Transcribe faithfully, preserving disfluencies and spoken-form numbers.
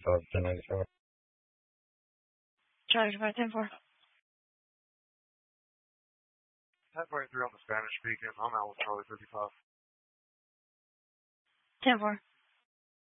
thirty-five, ten ninety-five. Charlie five ten four. ten forty-three on the Spanish speaking. I'm out with Charlie fifty-five. ten four.